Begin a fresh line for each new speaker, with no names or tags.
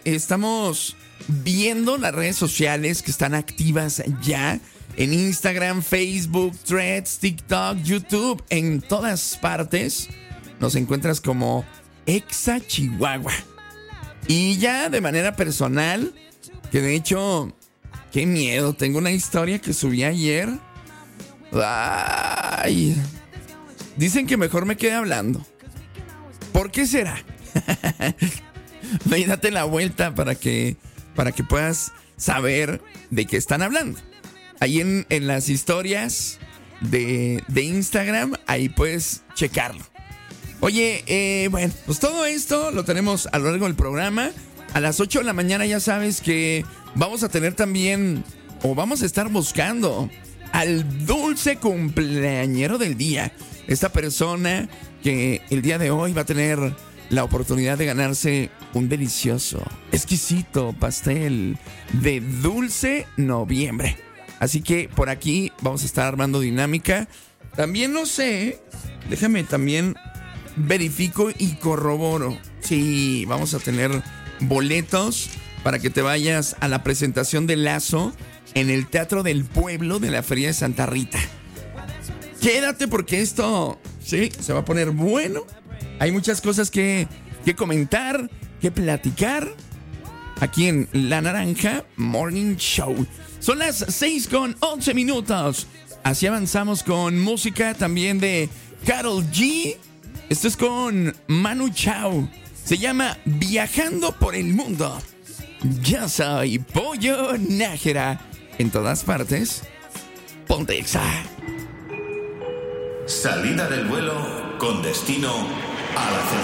estamos viendo las redes sociales que están activas ya en Instagram, Facebook, Threads, TikTok, YouTube, en todas partes nos encuentras como Exa Chihuahua. Y ya de manera personal, que de hecho, qué miedo, tengo una historia que subí ayer. Ay, dicen que mejor me quede hablando. ¿Por qué será? Ve y date la vuelta para que puedas saber de qué están hablando. Ahí en las historias de Instagram, ahí puedes checarlo. Oye, bueno, pues todo esto lo tenemos a lo largo del programa. A las 8 de la mañana ya sabes que vamos a tener también, o vamos a estar buscando al dulce cumpleañero del día. Esta persona que el día de hoy va a tener la oportunidad de ganarse un delicioso, exquisito pastel de dulce noviembre. Así que por aquí vamos a estar armando dinámica. También no sé, déjame también verifico y corroboro. Sí, vamos a tener boletos para que te vayas a la presentación de Lazo en el Teatro del Pueblo de la Feria de Santa Rita. Quédate porque esto, sí, se va a poner bueno. Hay muchas cosas que comentar, que platicar aquí en La Naranja Morning Show. Son las 6:11. Así avanzamos con música también de Karol G. Esto es con Manu Chao. Se llama Viajando por el Mundo. Yo soy Pollo Nájera. En todas partes, ponte Exa.
Salida del vuelo con destino a la